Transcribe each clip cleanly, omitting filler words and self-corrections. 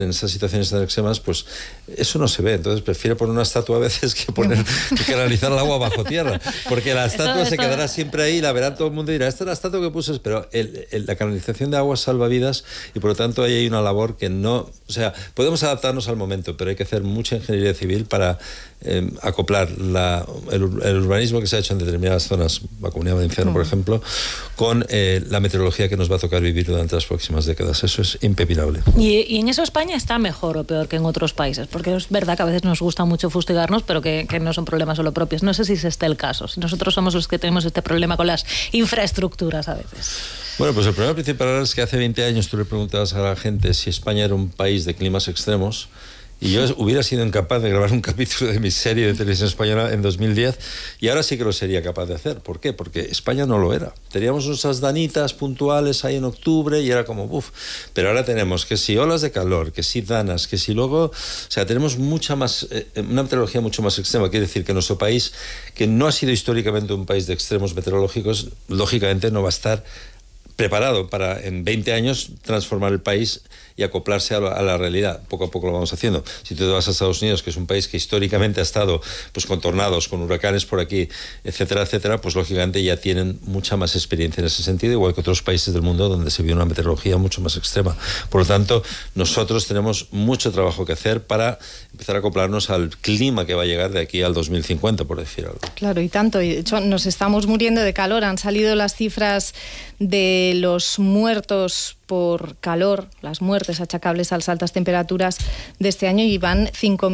en esas situaciones tan extremas, pues eso no se ve. Entonces prefiero poner una estatua a veces que canalizar el agua bajo tierra, porque la estatua se quedará siempre ahí, la verá todo el mundo y dirá, esta es la estatua que puse, pero la canalización de agua salva vidas y por lo tanto ahí hay una labor que no, o sea, podemos adaptarnos al momento, pero hay que hacer mucha ingeniería civil para acoplar el urbanismo que se ha hecho en determinadas zonas, la Comunidad Valenciana, por ejemplo, con la meteorología que nos va a tocar vivir durante las próximas décadas. Eso es impepinable. ¿Y en eso España está mejor o peor que en otros países? Porque es verdad que a veces nos gusta mucho fustigarnos, pero que no son problemas solo propios. No sé si es este el caso. Si nosotros somos los que tenemos este problema con las infraestructuras a veces. Bueno, pues el problema principal es que hace 20 años tú le preguntabas a la gente si España era un país de climas extremos y yo hubiera sido incapaz de grabar un capítulo de mi serie de televisión española en 2010 y ahora sí que lo sería capaz de hacer. ¿Por qué? Porque España no lo era. Teníamos nuestras danitas puntuales ahí en octubre y era como ¡buf! Pero ahora tenemos que si olas de calor, que si danas, que si luego... O sea, tenemos mucha más... una meteorología mucho más extrema. Quiere decir que nuestro país, que no ha sido históricamente un país de extremos meteorológicos, lógicamente no va a estar preparado para en 20 años transformar el país y acoplarse a la realidad. Poco a poco lo vamos haciendo. Si tú te vas a Estados Unidos, que es un país que históricamente ha estado pues con tornados, con huracanes por aquí, etcétera, etcétera, pues lógicamente ya tienen mucha más experiencia en ese sentido, igual que otros países del mundo donde se vio una meteorología mucho más extrema. Por lo tanto, nosotros tenemos mucho trabajo que hacer para empezar a acoplarnos al clima que va a llegar de aquí al 2050, por decir algo. Claro, y tanto. Y de hecho, nos estamos muriendo de calor. Han salido las cifras de los muertos por calor, las muertes achacables a las altas temperaturas de este año, y van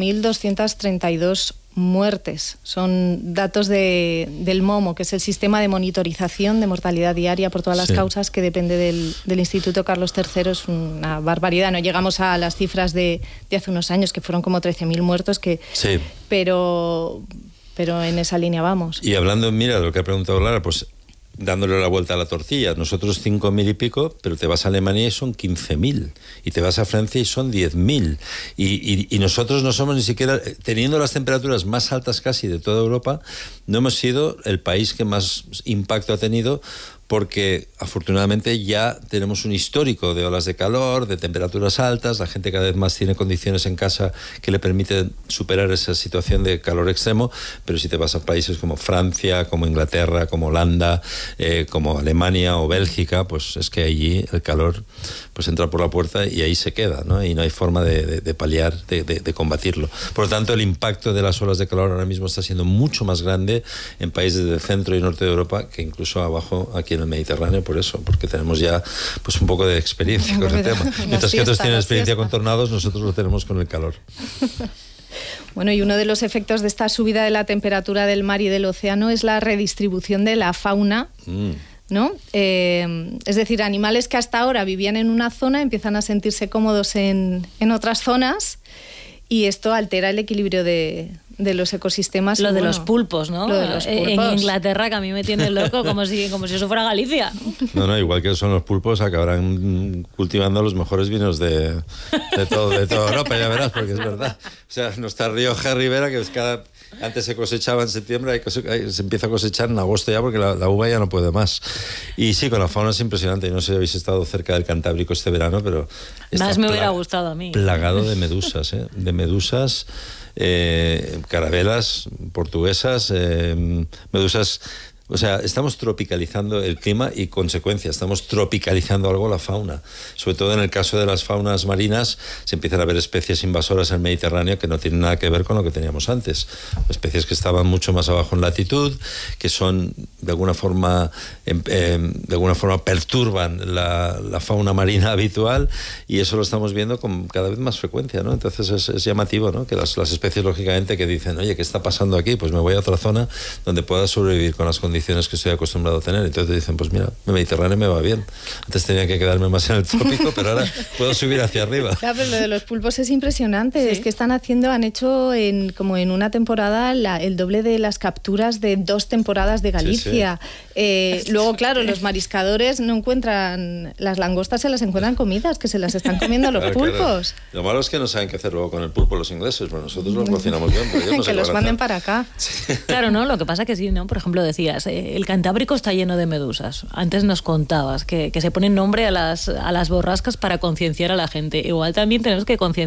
5.232 muertes. Son datos del MOMO, que es el sistema de monitorización de mortalidad diaria por todas las causas, que depende del Instituto Carlos III. Es una barbaridad. No llegamos a las cifras de hace unos años, que fueron como 13.000 muertos, pero en esa línea vamos. Y hablando, mira, de lo que ha preguntado Lara, pues dándole la vuelta a la tortilla. Nosotros 5.000 y pico, pero te vas a Alemania y son 15.000. Y te vas a Francia y son 10.000. Y nosotros no somos ni siquiera, teniendo las temperaturas más altas casi de toda Europa, no hemos sido el país que más impacto ha tenido, porque afortunadamente ya tenemos un histórico de olas de calor, de temperaturas altas, la gente cada vez más tiene condiciones en casa que le permiten superar esa situación de calor extremo, pero si te vas a países como Francia, como Inglaterra, como Holanda, como Alemania o Bélgica, pues es que allí el calor pues entra por la puerta y ahí se queda, ¿no? Y no hay forma de paliar, de combatirlo. Por lo tanto, el impacto de las olas de calor ahora mismo está siendo mucho más grande en países del centro y norte de Europa que incluso abajo aquí en el Mediterráneo, por eso, porque tenemos ya pues un poco de experiencia con el tema. Mientras que otros tienen experiencia con tornados, nosotros lo tenemos con el calor. Bueno, y uno de los efectos de esta subida de la temperatura del mar y del océano es la redistribución de la fauna, ¿no? Es decir, animales que hasta ahora vivían en una zona empiezan a sentirse cómodos en otras zonas, y esto altera el equilibrio de los ecosistemas. Lo de los pulpos, ¿no? Lo de los pulpos. En Inglaterra, que a mí me tiene loco, como si eso fuera Galicia. No, igual que son los pulpos, acabarán cultivando los mejores vinos de toda Europa, ya verás, porque es verdad. O sea, nuestra Rioja Ribera, que antes se cosechaba en septiembre, se empieza a cosechar en agosto ya, porque la uva ya no puede más. Y sí, con la fauna es impresionante. No sé si habéis estado cerca del Cantábrico este verano, pero más me hubiera gustado a mí. Plagado de medusas, de medusas, carabelas portuguesas, medusas. O sea, estamos tropicalizando el clima y consecuencia, estamos tropicalizando algo la fauna. Sobre todo en el caso de las faunas marinas, se empiezan a ver especies invasoras en el Mediterráneo que no tienen nada que ver con lo que teníamos antes. Especies que estaban mucho más abajo en latitud, que son de alguna forma perturban la fauna marina habitual, y eso lo estamos viendo con cada vez más frecuencia, ¿no? Entonces es llamativo, ¿no? Que las especies, lógicamente, que dicen, oye, ¿qué está pasando aquí? Pues me voy a otra zona donde pueda sobrevivir con las condiciones que estoy acostumbrado a tener. Entonces dicen, pues mira, el Mediterráneo me va bien. Antes tenía que quedarme más en el trópico, pero ahora puedo subir hacia arriba. Claro, pero lo de los pulpos es impresionante. ¿Sí? Es que han hecho como en una temporada el doble de las capturas de 2 temporadas de Galicia. Sí. Luego, claro, los mariscadores no encuentran las langostas, se las encuentran comidas, que se las están comiendo los pulpos. Claro. Lo malo es que no saben qué hacer luego con el pulpo los ingleses, pero nosotros los cocinamos bien. Pero yo no sé que los manden para acá. Sí. Claro, ¿no? Lo que pasa que sí, ¿no? Por ejemplo, decías, el Cantábrico está lleno de medusas. Antes nos contabas que se ponen nombre a las borrascas para concienciar a la gente. Igual también tenemos que concienciar